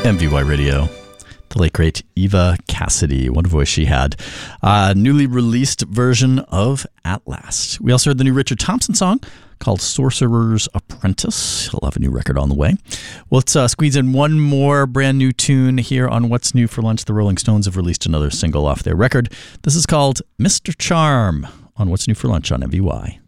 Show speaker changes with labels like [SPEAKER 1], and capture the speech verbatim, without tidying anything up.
[SPEAKER 1] M V Y Radio. The late great Eva Cassidy. What a voice she had. Uh, newly released version of At Last. We also heard the new Richard Thompson song called Sorcerer's Apprentice. He'll have a new record on the way. Well, let's uh, squeeze in one more brand new tune here on What's New for Lunch. The Rolling Stones have released another single off their record. This is called Mister Charm on What's New for Lunch on M V Y.